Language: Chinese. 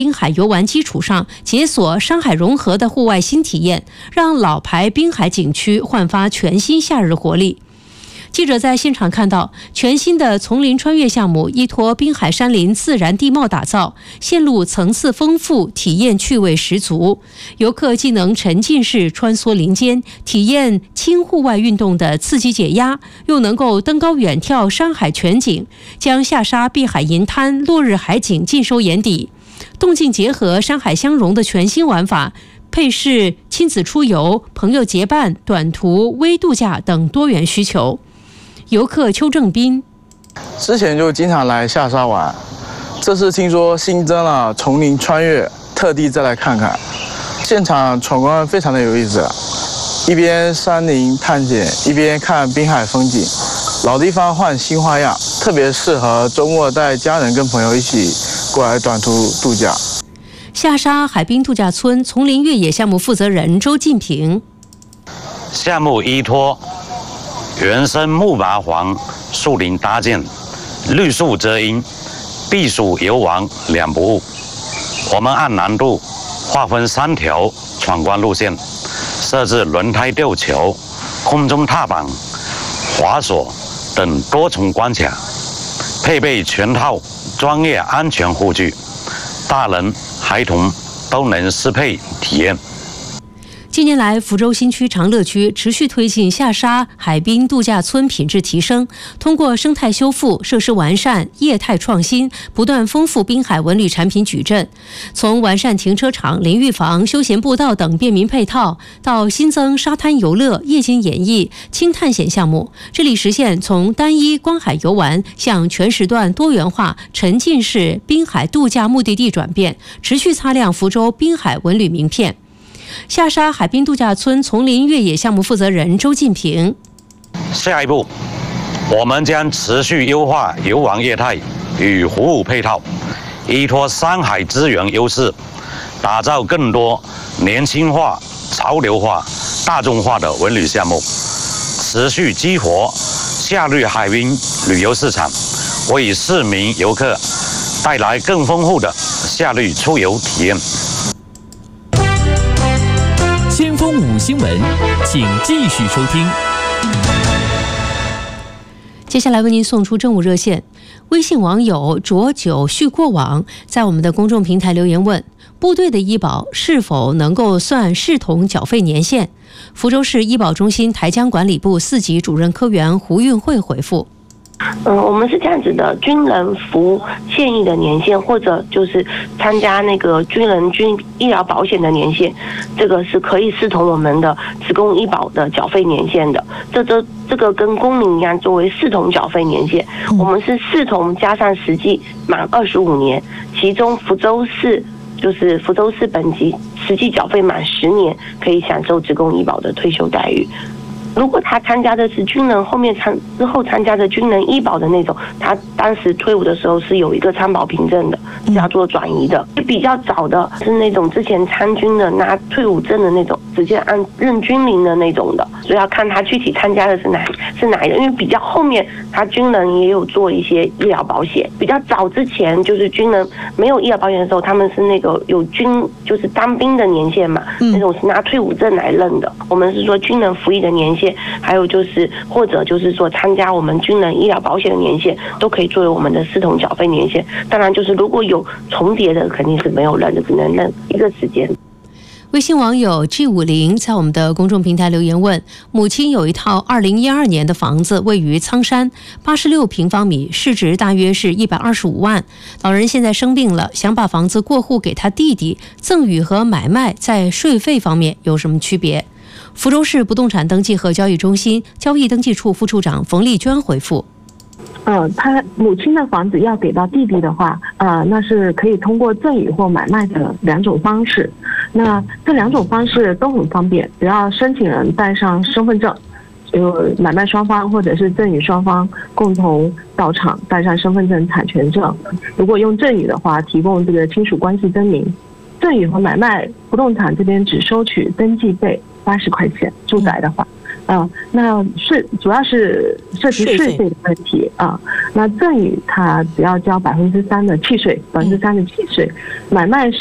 滨海游玩基础上，解锁山海融合的户外新体验，让老牌滨海景区焕发全新夏日活力。记者在现场看到，全新的丛林穿越项目依托滨海山林自然地貌打造，线路层次丰富，体验趣味十足。游客既能沉浸式穿梭林间，体验轻户外运动的刺激解压，又能够登高远眺山海全景，将下沙碧海银滩、落日海景尽收眼底。动静结合、山海相融的全新玩法，配饰亲子出游、朋友结伴、短途微度假等多元需求。游客邱正斌之前就经常来下沙玩，这次听说新增了丛林穿越，特地再来看看。现场闯关非常的有意思，一边山林探险，一边看滨海风景，老地方换新花样，特别适合周末带家人跟朋友一起过来短途度假。 下沙海滨度假村丛林越野项目负责人周进平， 项目依托原生木麻黄树林搭建，绿树遮阴，避暑游玩两不误。我们按难度划分3条闯关路线，设置轮胎吊球、空中踏板、滑索等多重关卡，配备全套专业安全护具，大人孩童都能适配体验。 近年来，福州新区长乐区持续推进下沙海滨度假村品质提升，通过生态修复、设施完善、业态创新，不断丰富滨海文旅产品矩阵。从完善停车场、淋浴房、休闲步道等便民配套，到新增沙滩游乐、夜间演艺、轻探险项目，这里实现从单一观海游玩向全时段多元化沉浸式滨海度假目的地转变，持续擦亮福州滨海文旅名片。下沙海滨度假村丛林越野项目负责人周进平， 下一步，我们将持续优化游玩业态与服务配套，依托山海资源优势，打造更多年轻化、潮流化、大众化的文旅项目，持续激活夏日海滨旅游市场，为市民游客带来更丰富的夏日出游体验。 先锋5新闻，请继续收听。 接下来为您送出政务热线。微信网友浊酒续过往在我们的公众平台留言问：部队的医保是否能够算视同缴费年限？福州市医保中心台江管理部4级主任科员胡运慧回复： 我们是这样子的，军人服现役的年限，或者就是参加那个军医疗保险的年限，这个是可以视同我们的职工医保的缴费年限的。这个跟公民一样，作为视同缴费年限，我们是视同加上实际满25年，其中福州市本级实际缴费满10年，可以享受职工医保的退休待遇。如果他参加的是军人之后参加的军人医保的那种，他当时退伍的时候是有一个参保凭证的，是要做转移的。比较早的是那种之前参军的拿退伍证的那种，直接按任军龄的那种的，所以要看他具体参加的是哪一个。因为比较后面他军人也有做一些医疗保险，比较早之前就是军人没有医疗保险的时候，他们是那个有就是当兵的年限嘛，那种是拿退伍证来认的。我们是说军人服役的年限，还有就是或者就是说参加我们军人医疗保险的年限，都可以作为我们的视同缴费年限。当然就是如果有重叠的，肯定是没有认的，只能认一个时间。 微信网友 G50在我们的公众平台留言问：母亲有一套2012年的房子，位于苍山，86平方米，市值大约是125万。老人现在生病了，想把房子过户给他弟弟，赠与和买卖在税费方面有什么区别？福州市不动产登记和交易中心交易登记处副处长冯丽娟回复： 他母亲的房子要给到弟弟的话，那是可以通过赠与或买卖的2种方式。那这2种方式都很方便，只要申请人带上身份证，就买卖双方或者是赠与双方共同到场带上身份证、产权证。如果用赠与的话，提供这个亲属关系证明。赠与和买卖不动产这边只收取登记费80块钱，住宅的话， 那主要是涉及税费的问题啊。那赠与它只要交3%的契税，买卖